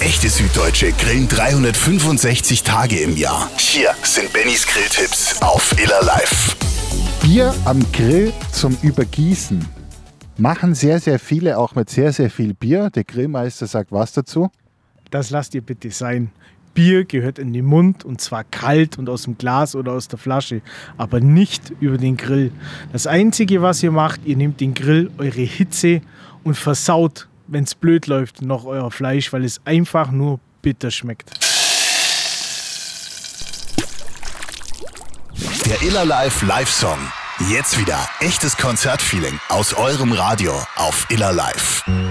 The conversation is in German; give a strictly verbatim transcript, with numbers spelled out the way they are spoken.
Echte Süddeutsche grillen dreihundertfünfundsechzig Tage im Jahr. Hier sind Bennys Grilltipps auf Iller Live. Bier am Grill zum Übergießen. Machen sehr, sehr viele, auch mit sehr, sehr viel Bier. Der Grillmeister sagt was dazu? Das lasst ihr bitte sein. Bier gehört in den Mund und zwar kalt und aus dem Glas oder aus der Flasche, aber nicht über den Grill. Das Einzige, was ihr macht, ihr nehmt den Grill, eure Hitze und versaut, wenn es blöd läuft, noch euer Fleisch, weil es einfach nur bitter schmeckt. Der Iller Live Live-Song. Jetzt wieder echtes Konzertfeeling aus eurem Radio auf Iller Live.